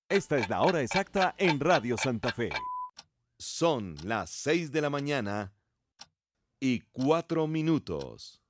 Esta es la hora exacta en Radio Santa Fe. Son las 6 de la mañana y 4 minutos.